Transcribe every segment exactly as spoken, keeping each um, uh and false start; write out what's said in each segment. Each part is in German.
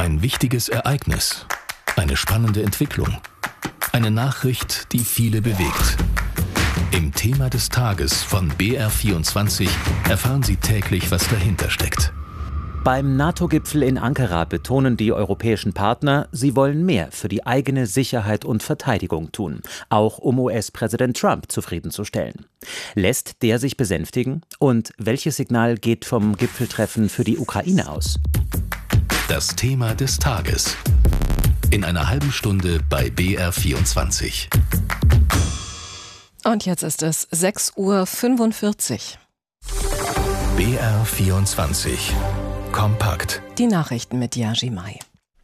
Ein wichtiges Ereignis, eine spannende Entwicklung, eine Nachricht, die viele bewegt. Im Thema des Tages von B R vierundzwanzig erfahren Sie täglich, was dahinter steckt. Beim NATO-Gipfel in Ankara betonen die europäischen Partner, sie wollen mehr für die eigene Sicherheit und Verteidigung tun, auch um U S-Präsident Trump zufriedenzustellen. Lässt der sich besänftigen? Und welches Signal geht vom Gipfeltreffen für die Ukraine aus? Das Thema des Tages. In einer halben Stunde bei B R vierundzwanzig. Und jetzt ist es sechs Uhr fünfundvierzig. B R vierundzwanzig. Kompakt. Die Nachrichten mit Yaji Mai.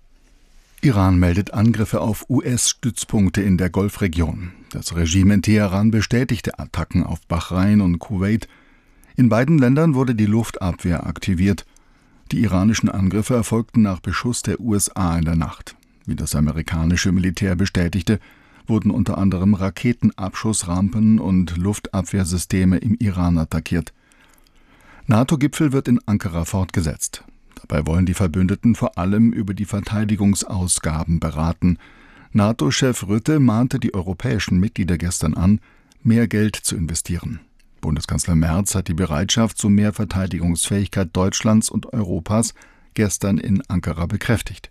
Iran meldet Angriffe auf U S-Stützpunkte in der Golfregion. Das Regime in Teheran bestätigte Attacken auf Bahrain und Kuwait. In beiden Ländern wurde die Luftabwehr aktiviert. Die iranischen Angriffe erfolgten nach Beschuss der U S A in der Nacht. Wie das amerikanische Militär bestätigte, wurden unter anderem Raketenabschussrampen und Luftabwehrsysteme im Iran attackiert. NATO-Gipfel wird in Ankara fortgesetzt. Dabei wollen die Verbündeten vor allem über die Verteidigungsausgaben beraten. NATO-Chef Rutte mahnte die europäischen Mitglieder gestern an, mehr Geld zu investieren. Bundeskanzler Merz hat die Bereitschaft zu mehr Verteidigungsfähigkeit Deutschlands und Europas gestern in Ankara bekräftigt.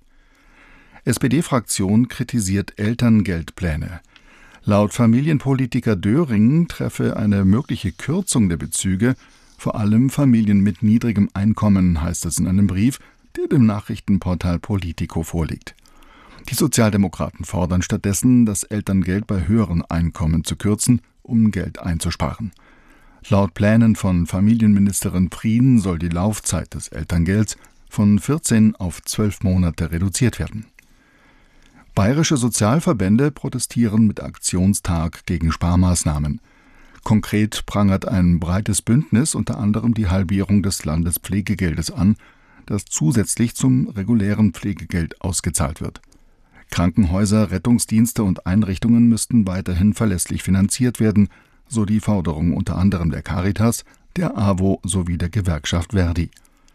S P D-Fraktion kritisiert Elterngeldpläne. Laut Familienpolitiker Döring treffe eine mögliche Kürzung der Bezüge vor allem Familien mit niedrigem Einkommen, heißt es in einem Brief, der dem Nachrichtenportal Politico vorliegt. Die Sozialdemokraten fordern stattdessen, das Elterngeld bei höheren Einkommen zu kürzen, um Geld einzusparen. Laut Plänen von Familienministerin Prien soll die Laufzeit des Elterngelds von vierzehn auf zwölf Monate reduziert werden. Bayerische Sozialverbände protestieren mit Aktionstag gegen Sparmaßnahmen. Konkret prangert ein breites Bündnis unter anderem die Halbierung des Landespflegegeldes an, das zusätzlich zum regulären Pflegegeld ausgezahlt wird. Krankenhäuser, Rettungsdienste und Einrichtungen müssten weiterhin verlässlich finanziert werden, so die Forderung unter anderem der Caritas, der A W O sowie der Gewerkschaft Verdi.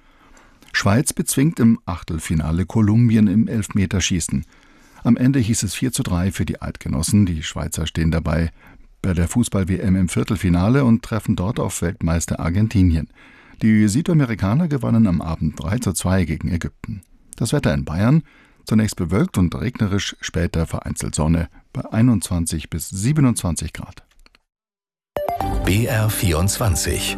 Schweiz bezwingt im Achtelfinale Kolumbien im Elfmeterschießen. Am Ende hieß es vier zu drei für die Eidgenossen. Die Schweizer stehen dabei bei der Fußball-W M im Viertelfinale und treffen dort auf Weltmeister Argentinien. Die Südamerikaner gewannen am Abend drei zu zwei gegen Ägypten. Das Wetter in Bayern: zunächst bewölkt und regnerisch, später vereinzelt Sonne bei einundzwanzig bis siebenundzwanzig Grad. B R vierundzwanzig.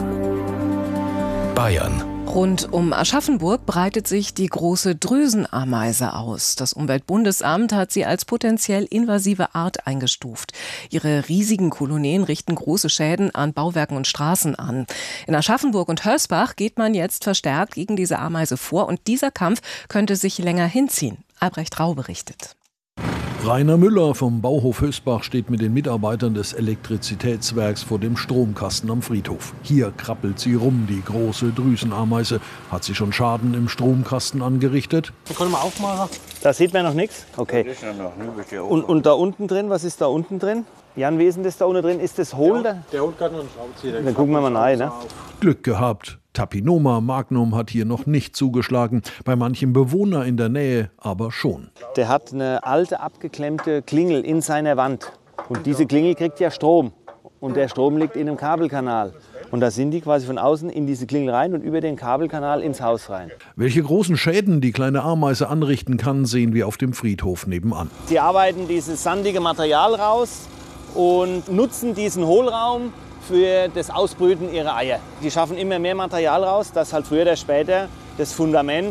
Bayern. Rund um Aschaffenburg breitet sich die große Drüsenameise aus. Das Umweltbundesamt hat sie als potenziell invasive Art eingestuft. Ihre riesigen Kolonien richten große Schäden an Bauwerken und Straßen an. In Aschaffenburg und Hörsbach geht man jetzt verstärkt gegen diese Ameise vor und dieser Kampf könnte sich länger hinziehen. Albrecht Rau berichtet. Rainer Müller vom Bauhof Hösbach steht mit den Mitarbeitern des Elektrizitätswerks vor dem Stromkasten am Friedhof. Hier krabbelt sie rum, die große Drüsenameise. Hat sie schon Schaden im Stromkasten angerichtet? Wir können mal aufmachen. Da sieht man noch nichts? Okay. Und, und da unten drin, was ist da unten drin? Jan, wie ist denn das da unten drin? Ist das hohl? Der, der holt gerade noch einen Schraubenzieher. Dann gucken wir mal rein. Ne? Glück gehabt. Tapinoma magnum hat hier noch nicht zugeschlagen, bei manchem Bewohner in der Nähe aber schon. Der hat eine alte, abgeklemmte Klingel in seiner Wand. Und diese Klingel kriegt ja Strom. Und der Strom liegt in einem Kabelkanal. Und da sind die quasi von außen in diese Klingel rein und über den Kabelkanal ins Haus rein. Welche großen Schäden die kleine Ameise anrichten kann, sehen wir auf dem Friedhof nebenan. Sie arbeiten dieses sandige Material raus und nutzen diesen Hohlraum für das Ausbrüten ihrer Eier. Die schaffen immer mehr Material raus, dass halt früher oder später das Fundament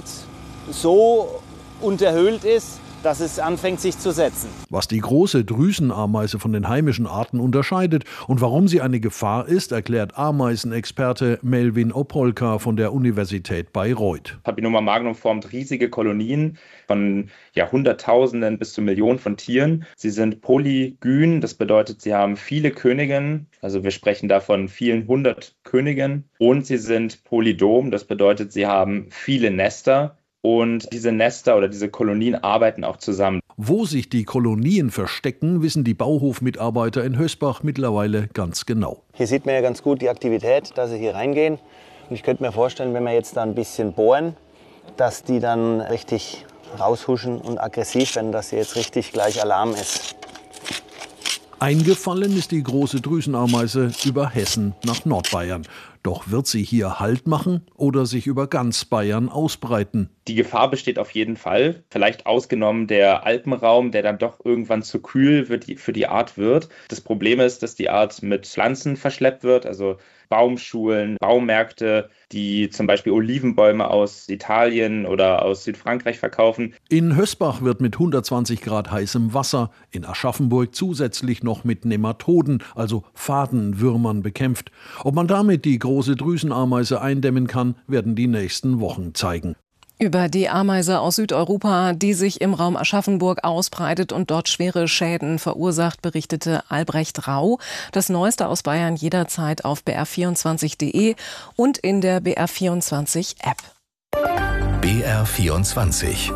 so unterhöhlt ist, dass es anfängt sich zu setzen. Was die große Drüsenameise von den heimischen Arten unterscheidet und warum sie eine Gefahr ist, erklärt Ameisenexperte Melvin Opolka von der Universität Bayreuth. Papilloma magnum formt riesige Kolonien von ja, Hunderttausenden bis zu Millionen von Tieren. Sie sind polygyn, das bedeutet, sie haben viele Königinnen, also wir sprechen da von vielen hundert Königinnen. Und sie sind polydom, das bedeutet, sie haben viele Nester. Und diese Nester oder diese Kolonien arbeiten auch zusammen. Wo sich die Kolonien verstecken, wissen die Bauhofmitarbeiter in Hösbach mittlerweile ganz genau. Hier sieht man ja ganz gut die Aktivität, dass sie hier reingehen. Und ich könnte mir vorstellen, wenn wir jetzt da ein bisschen bohren, dass die dann richtig raushuschen und aggressiv werden, dass sie jetzt richtig gleich Alarm ist. Eingefallen ist die große Drüsenameise über Hessen nach Nordbayern. Doch wird sie hier Halt machen oder sich über ganz Bayern ausbreiten? Die Gefahr besteht auf jeden Fall. Vielleicht ausgenommen der Alpenraum, der dann doch irgendwann zu kühl für die Art wird. Das Problem ist, dass die Art mit Pflanzen verschleppt wird, also Baumschulen, Baumärkte, die zum Beispiel Olivenbäume aus Italien oder aus Südfrankreich verkaufen. In Hösbach wird mit hundertzwanzig Grad heißem Wasser, in Aschaffenburg zusätzlich noch mit Nematoden, also Fadenwürmern, bekämpft. Ob man damit die große Drüsenameise eindämmen kann, werden die nächsten Wochen zeigen. Über die Ameise aus Südeuropa, die sich im Raum Aschaffenburg ausbreitet und dort schwere Schäden verursacht, berichtete Albrecht Rau. Das Neueste aus Bayern jederzeit auf b r vierundzwanzig punkt d e und in der B R vierundzwanzig App. B R vierundzwanzig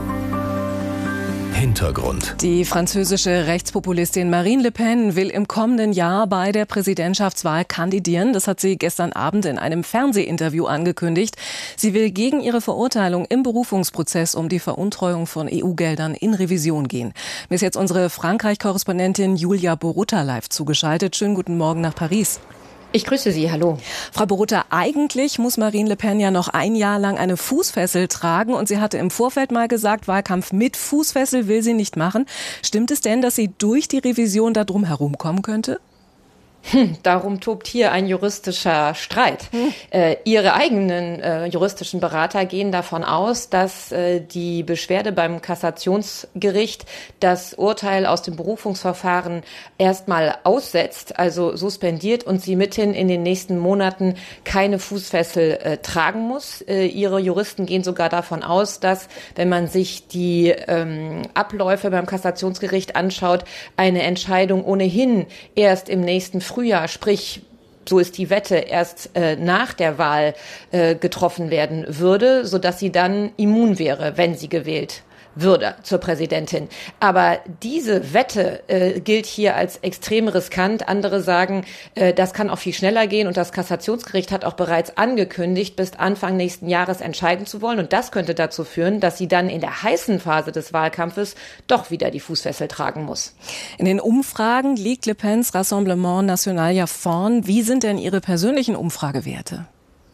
Hintergrund. Die französische Rechtspopulistin Marine Le Pen will im kommenden Jahr bei der Präsidentschaftswahl kandidieren. Das hat sie gestern Abend in einem Fernsehinterview angekündigt. Sie will gegen ihre Verurteilung im Berufungsprozess um die Veruntreuung von E U-Geldern in Revision gehen. Mir ist jetzt unsere Frankreich-Korrespondentin Julia Borutta live zugeschaltet. Schönen guten Morgen nach Paris. Ich grüße Sie, hallo. Frau Borutta, eigentlich muss Marine Le Pen ja noch ein Jahr lang eine Fußfessel tragen und sie hatte im Vorfeld mal gesagt, Wahlkampf mit Fußfessel will sie nicht machen. Stimmt es denn, dass sie durch die Revision da drum herumkommen könnte? Hm, darum tobt hier ein juristischer Streit. Hm. Äh, ihre eigenen äh, juristischen Berater gehen davon aus, dass äh, die Beschwerde beim Kassationsgericht das Urteil aus dem Berufungsverfahren erstmal aussetzt, also suspendiert und sie mithin in den nächsten Monaten keine Fußfessel äh, tragen muss. Äh, ihre Juristen gehen sogar davon aus, dass, wenn man sich die ähm, Abläufe beim Kassationsgericht anschaut, eine Entscheidung ohnehin erst im nächsten Frühjahr, sprich, so ist die Wette, erst äh, nach der Wahl äh, getroffen werden würde, sodass sie dann immun wäre, wenn sie gewählt würde zur Präsidentin. Aber diese Wette äh, gilt hier als extrem riskant. Andere sagen, äh, das kann auch viel schneller gehen und das Kassationsgericht hat auch bereits angekündigt, bis Anfang nächsten Jahres entscheiden zu wollen. Und das könnte dazu führen, dass sie dann in der heißen Phase des Wahlkampfes doch wieder die Fußfessel tragen muss. In den Umfragen liegt Le Pens Rassemblement National ja vorn. Wie sind denn Ihre persönlichen Umfragewerte?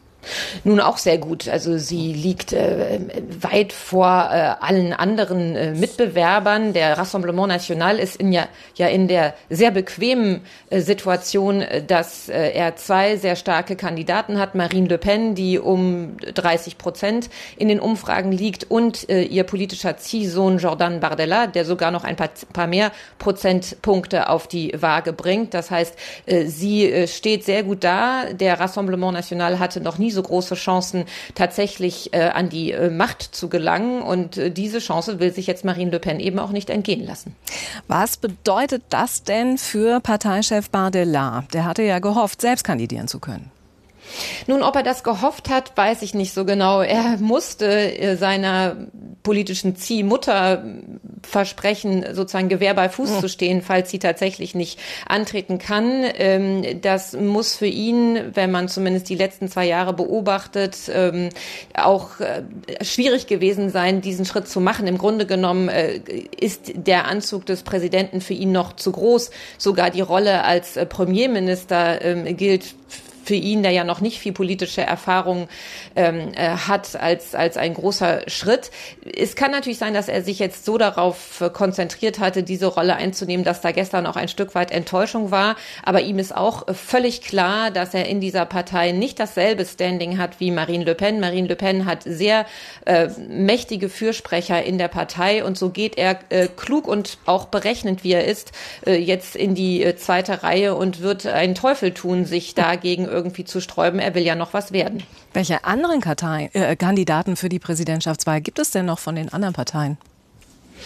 Nun auch sehr gut. Also sie liegt äh, weit vor äh, allen anderen äh, Mitbewerbern. Der Rassemblement National ist in ja, ja in der sehr bequemen äh, Situation, äh, dass äh, er zwei sehr starke Kandidaten hat. Marine Le Pen, die um dreißig Prozent in den Umfragen liegt, und äh, ihr politischer Ziehsohn Jordan Bardella, der sogar noch ein paar, paar mehr Prozentpunkte auf die Waage bringt. Das heißt, äh, sie äh, steht sehr gut da. Der Rassemblement National hatte noch nie so große Chancen, tatsächlich äh, an die äh, Macht zu gelangen. Und äh, diese Chance will sich jetzt Marine Le Pen eben auch nicht entgehen lassen. Was bedeutet das denn für Parteichef Bardella? Der hatte ja gehofft, selbst kandidieren zu können. Nun, ob er das gehofft hat, weiß ich nicht so genau. Er musste äh, seiner politischen Ziehmutter versprechen, sozusagen Gewehr bei Fuß oh. zu stehen, falls sie tatsächlich nicht antreten kann. Ähm, das muss für ihn, wenn man zumindest die letzten zwei Jahre beobachtet, ähm, auch äh, schwierig gewesen sein, diesen Schritt zu machen. Im Grunde genommen äh, ist der Anzug des Präsidenten für ihn noch zu groß. Sogar die Rolle als äh, Premierminister äh, gilt für ihn, der ja noch nicht viel politische Erfahrung ähm, äh, hat, als als ein großer Schritt. Es kann natürlich sein, dass er sich jetzt so darauf äh, konzentriert hatte, diese Rolle einzunehmen, dass da gestern auch ein Stück weit Enttäuschung war. Aber ihm ist auch äh, völlig klar, dass er in dieser Partei nicht dasselbe Standing hat wie Marine Le Pen. Marine Le Pen hat sehr äh, mächtige Fürsprecher in der Partei und so geht er äh, klug und auch berechnend, wie er ist, äh, jetzt in die äh, zweite Reihe und wird einen Teufel tun, sich dagegen irgendwie zu sträuben. Er will ja noch was werden. Welche anderen Kartei, äh, Kandidaten für die Präsidentschaftswahl gibt es denn noch von den anderen Parteien?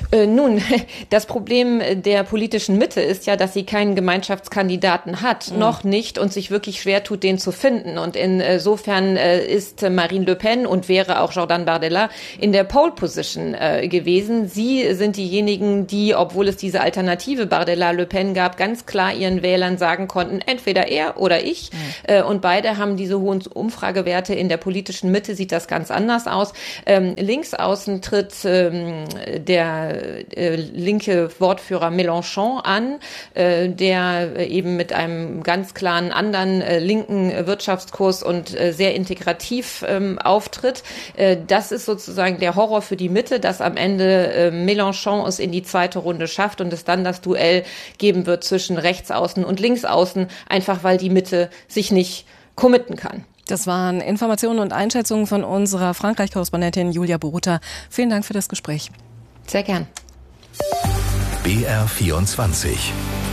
Äh, nun, das Problem der politischen Mitte ist ja, dass sie keinen Gemeinschaftskandidaten hat, mhm. noch nicht, und sich wirklich schwer tut, den zu finden. Und insofern äh, ist Marine Le Pen und wäre auch Jordan Bardella in der Pole Position äh, gewesen. Sie sind diejenigen, die, obwohl es diese Alternative Bardella-Le Pen gab, ganz klar ihren Wählern sagen konnten, entweder er oder ich. Mhm. Äh, und beide haben diese hohen Umfragewerte. In der politischen Mitte sieht das ganz anders aus. Ähm, links außen tritt ähm, der Äh, linke Wortführer Mélenchon an, äh, der äh, eben mit einem ganz klaren anderen äh, linken Wirtschaftskurs und äh, sehr integrativ ähm, auftritt. Äh, das ist sozusagen der Horror für die Mitte, dass am Ende äh, Mélenchon es in die zweite Runde schafft und es dann das Duell geben wird zwischen Rechtsaußen und Linksaußen, einfach weil die Mitte sich nicht committen kann. Das waren Informationen und Einschätzungen von unserer Frankreich-Korrespondentin Julia Boruta. Vielen Dank für das Gespräch. Sehr gern. B R vierundzwanzig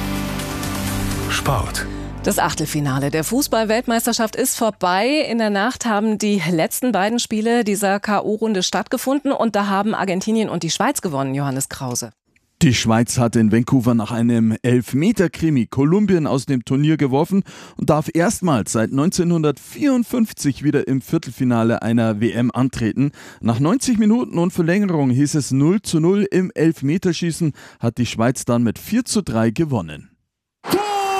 Sport. Das Achtelfinale der Fußball-Weltmeisterschaft ist vorbei. In der Nacht haben die letzten beiden Spiele dieser K O-Runde stattgefunden und da haben Argentinien und die Schweiz gewonnen, Johannes Krause. Die Schweiz hat in Vancouver nach einem Elfmeter-Krimi Kolumbien aus dem Turnier geworfen und darf erstmals seit neunzehnhundertvierundfünfzig wieder im Viertelfinale einer W M antreten. Nach neunzig Minuten und Verlängerung hieß es null zu null. Im Elfmeterschießen hat die Schweiz dann mit vier zu drei gewonnen. Tor!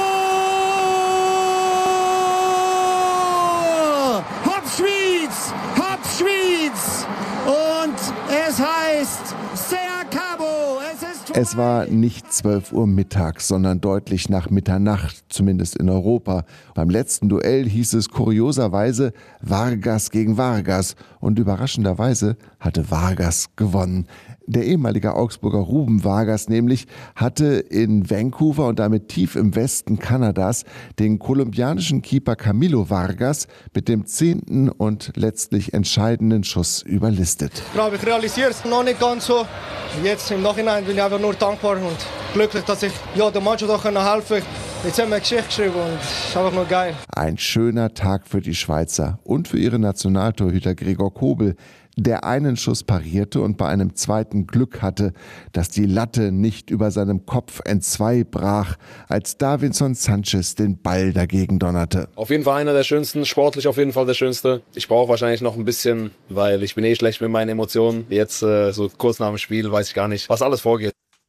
Hopp Schweiz! Hopp Schweiz! Und es heißt Se acabó! Es ist Es war nicht zwölf Uhr mittags, sondern deutlich nach Mitternacht, zumindest in Europa. Beim letzten Duell hieß es kurioserweise Vargas gegen Vargas und überraschenderweise hatte Vargas gewonnen. Der ehemalige Augsburger Ruben Vargas nämlich hatte in Vancouver und damit tief im Westen Kanadas den kolumbianischen Keeper Camilo Vargas mit dem zehnten und letztlich entscheidenden Schuss überlistet. Ich glaube, ich realisiere es noch nicht ganz so. Jetzt im Nachhinein bin ich einfach nur dankbar und glücklich, dass ich ja, der Mannschaft auch helfen konnte. Jetzt haben wir eine Geschichte geschrieben und es ist einfach nur geil. Ein schöner Tag für die Schweizer und für ihren Nationaltorhüter Gregor Kobel, der einen Schuss parierte und bei einem zweiten Glück hatte, dass die Latte nicht über seinem Kopf entzwei brach, als Davinson Sanchez den Ball dagegen donnerte. Auf jeden Fall einer der schönsten, sportlich auf jeden Fall der schönste. Ich brauche wahrscheinlich noch ein bisschen, weil ich bin eh schlecht mit meinen Emotionen. Jetzt äh, so kurz nach dem Spiel weiß ich gar nicht, was alles vorgeht.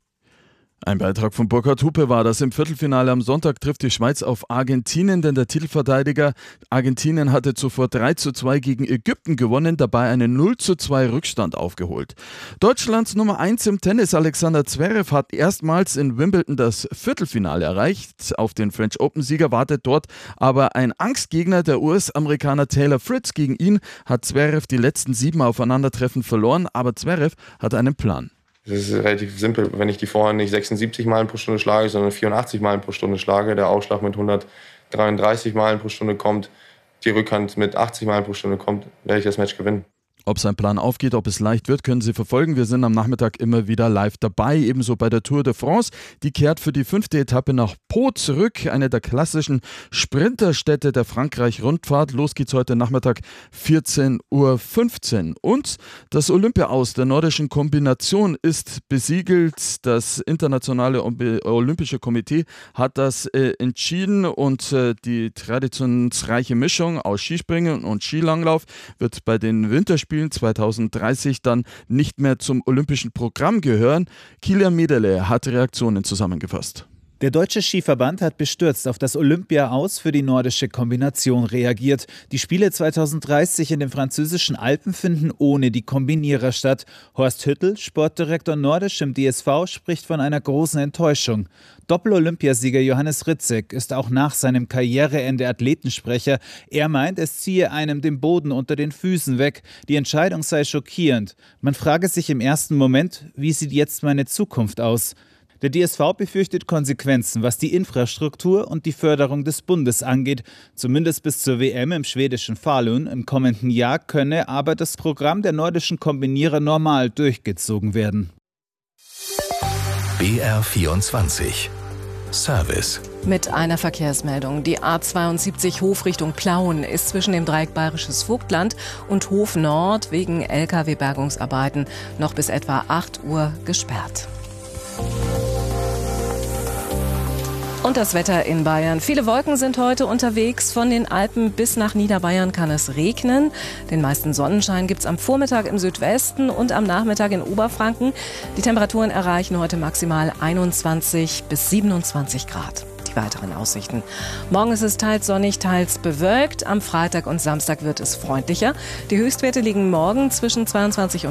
Ein Beitrag von Burkhard Hupe war das. Im Viertelfinale am Sonntag trifft die Schweiz auf Argentinien, denn der Titelverteidiger Argentinien hatte zuvor drei zu zwei gegen Ägypten gewonnen, dabei einen null zu zwei Rückstand aufgeholt. Deutschlands Nummer eins im Tennis, Alexander Zverev, hat erstmals in Wimbledon das Viertelfinale erreicht. Auf den French Open-Sieger wartet dort aber ein Angstgegner, der U S-Amerikaner Taylor Fritz. Gegen ihn hat Zverev die letzten sieben Aufeinandertreffen verloren, aber Zverev hat einen Plan. Es ist relativ simpel, wenn ich die Vorhand nicht sechsundsiebzig Meilen pro Stunde schlage, sondern vierundachtzig Meilen pro Stunde schlage, der Aufschlag mit hundertdreiunddreißig Meilen pro Stunde kommt, die Rückhand mit achtzig Meilen pro Stunde kommt, werde ich das Match gewinnen. Ob sein Plan aufgeht, ob es leicht wird, können Sie verfolgen. Wir sind am Nachmittag immer wieder live dabei, ebenso bei der Tour de France. Die kehrt für die fünfte Etappe nach Pau zurück, eine der klassischen Sprinterstädte der Frankreich-Rundfahrt. Los geht's heute Nachmittag vierzehn Uhr fünfzehn. Und das Olympia-Aus der nordischen Kombination ist besiegelt. Das internationale Olympische Komitee hat das äh, entschieden und äh, die traditionsreiche Mischung aus Skispringen und Skilanglauf wird bei den Winterspielen zweitausenddreißig dann nicht mehr zum olympischen Programm gehören. Kilian Mederle hat Reaktionen zusammengefasst. Der Deutsche Skiverband hat bestürzt auf das Olympia-Aus für die nordische Kombination reagiert. Die Spiele zweitausenddreißig in den französischen Alpen finden ohne die Kombinierer statt. Horst Hüttel, Sportdirektor Nordisch im D S V, spricht von einer großen Enttäuschung. Doppel-Olympiasieger Johannes Ritzek ist auch nach seinem Karriereende Athletensprecher. Er meint, es ziehe einem den Boden unter den Füßen weg. Die Entscheidung sei schockierend. Man frage sich im ersten Moment, wie sieht jetzt meine Zukunft aus? Der D S V befürchtet Konsequenzen, was die Infrastruktur und die Förderung des Bundes angeht. Zumindest bis zur W M im schwedischen Falun im kommenden Jahr könne aber das Programm der nordischen Kombinierer normal durchgezogen werden. B R vierundzwanzig Service. Mit einer Verkehrsmeldung. Die A zweiundsiebzig Hof Richtung Plauen ist zwischen dem Dreieck Bayerisches Vogtland und Hof Nord wegen L K W-Bergungsarbeiten noch bis etwa acht Uhr gesperrt. Und das Wetter in Bayern. Viele Wolken sind heute unterwegs. Von den Alpen bis nach Niederbayern kann es regnen. Den meisten Sonnenschein gibt es am Vormittag im Südwesten und am Nachmittag in Oberfranken. Die Temperaturen erreichen heute maximal einundzwanzig bis siebenundzwanzig Grad. Die weiteren Aussichten. Morgen ist es teils sonnig, teils bewölkt. Am Freitag und Samstag wird es freundlicher. Die Höchstwerte liegen morgen zwischen zweiundzwanzig und